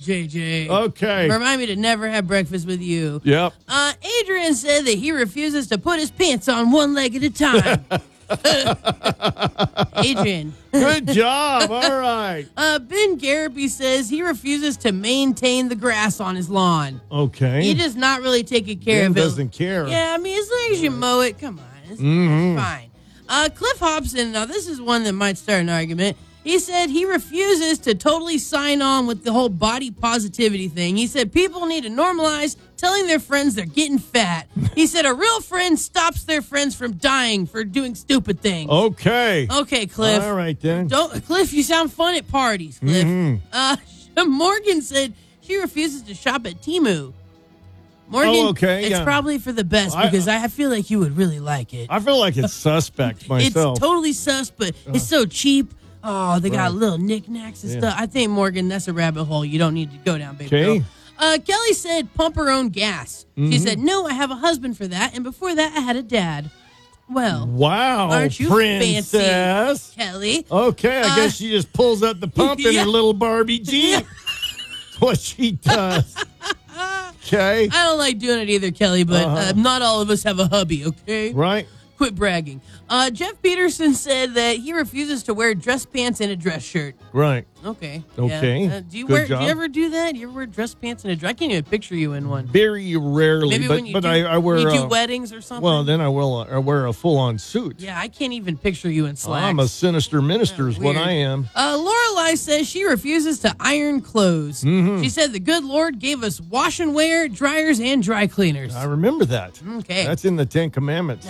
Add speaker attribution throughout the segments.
Speaker 1: JJ.
Speaker 2: Okay.
Speaker 1: Remind me to never have breakfast with you.
Speaker 2: Yep.
Speaker 1: Adrian said that he refuses to put his pants on one leg at a time. Adrian.
Speaker 2: Good job. All right.
Speaker 1: Ben Garaby says he refuses to maintain the grass on his lawn.
Speaker 2: Okay.
Speaker 1: He does not really taking care
Speaker 2: Ben
Speaker 1: of it.
Speaker 2: doesn't care.
Speaker 1: Yeah, I mean, as long as you mow it, come on. It's fine. Cliff Hobson, now this is one that might start an argument. He said he refuses to totally sign on with the whole body positivity thing. He said people need to normalize telling their friends they're getting fat. He said a real friend stops their friends from dying for doing stupid things.
Speaker 2: Okay.
Speaker 1: Okay, Cliff.
Speaker 2: All right, then.
Speaker 1: Cliff, you sound fun at parties, Cliff. Morgan said she refuses to shop at Temu. Morgan,
Speaker 2: okay,
Speaker 1: it's
Speaker 2: yeah.
Speaker 1: probably for the best because I feel like you would really like it.
Speaker 2: I feel like it's suspect myself.
Speaker 1: It's totally sus, but it's so cheap. Oh, they got little knickknacks and stuff. I think, Morgan, that's a rabbit hole you don't need to go down, baby girl. Kelly said pump her own gas. She said, no, I have a husband for that, and before that, I had a dad. Well,
Speaker 2: wow,
Speaker 1: aren't you
Speaker 2: princess.
Speaker 1: fancy, Kelly?
Speaker 2: Okay, I guess she just pulls up the pump in her little Barbie Jeep. That's what she does. Okay.
Speaker 1: I don't like doing it either, Kelly, but not all of us have a hubby, okay?
Speaker 2: Right.
Speaker 1: Quit bragging. Jeff Peterson said that he refuses to wear dress pants and a dress shirt.
Speaker 2: Right.
Speaker 1: Okay.
Speaker 2: Okay.
Speaker 1: Yeah. Do you ever do that? You ever wear dress pants and a dress? I can't even picture you in one.
Speaker 2: Very rarely.
Speaker 1: Maybe when you
Speaker 2: I wear.
Speaker 1: You do weddings or something.
Speaker 2: Well, then I wear a full-on suit.
Speaker 1: Yeah, I can't even picture you in slacks.
Speaker 2: I'm a sinister minister is what
Speaker 1: Weird.
Speaker 2: I am.
Speaker 1: Lorelai says she refuses to iron clothes. She said the good Lord gave us wash and wear, dryers, and dry cleaners.
Speaker 2: I remember that.
Speaker 1: Okay.
Speaker 2: That's in the Ten Commandments.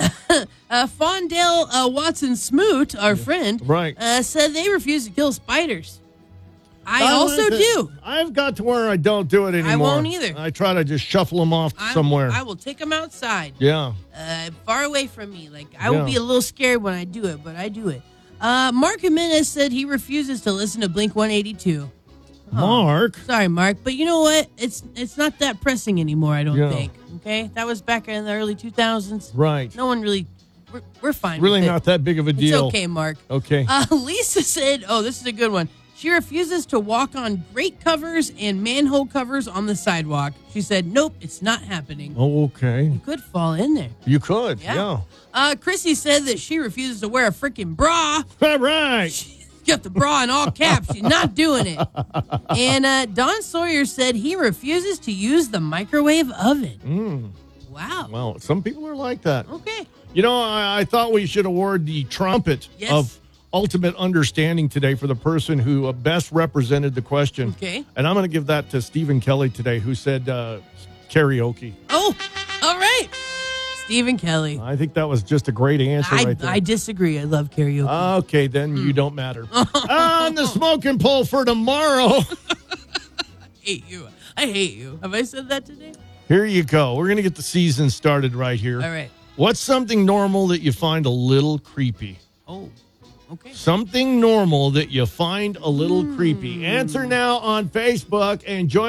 Speaker 1: Fondale Watson Smoot, our friend, said they refuse to kill spiders. I also do.
Speaker 2: I've got to where I don't do it anymore.
Speaker 1: I won't either.
Speaker 2: I try to just shuffle them off somewhere.
Speaker 1: I will take them outside.
Speaker 2: Yeah.
Speaker 1: Far away from me. Like, I will be a little scared when I do it, but I do it. Mark Jimenez said he refuses to listen to Blink 182.
Speaker 2: Mark?
Speaker 1: Sorry, Mark. But you know what? It's not that pressing anymore, I don't think. Okay? That was back in the early 2000s.
Speaker 2: Right.
Speaker 1: No one really... We're fine
Speaker 2: Really
Speaker 1: with it.
Speaker 2: not that big of a deal.
Speaker 1: It's okay, Mark.
Speaker 2: Okay.
Speaker 1: Lisa said, this is a good one. She refuses to walk on grate covers and manhole covers on the sidewalk. She said, nope, it's not happening.
Speaker 2: Oh, okay.
Speaker 1: You could fall in there.
Speaker 2: You could, yeah.
Speaker 1: Chrissy said that she refuses to wear a freaking bra.
Speaker 2: All right.
Speaker 1: She's got the bra in all caps. She's not doing it. And Don Sawyer said he refuses to use the microwave oven. Wow.
Speaker 2: Well, some people are like that.
Speaker 1: Okay.
Speaker 2: You know, I thought we should award the trumpet of ultimate understanding today for the person who best represented the question.
Speaker 1: Okay.
Speaker 2: And I'm going to give that to Stephen Kelly today, who said karaoke.
Speaker 1: Oh, all right. Stephen Kelly.
Speaker 2: I think that was just a great answer right there.
Speaker 1: I disagree. I love karaoke.
Speaker 2: Okay, then you don't matter. On the smoking pole for tomorrow.
Speaker 1: I hate you. Have I said that today?
Speaker 2: Here you go. We're going to get the season started right here.
Speaker 1: All right.
Speaker 2: What's something normal that you find a little creepy?
Speaker 1: Oh, okay.
Speaker 2: Something normal that you find a little creepy. Answer now on Facebook and join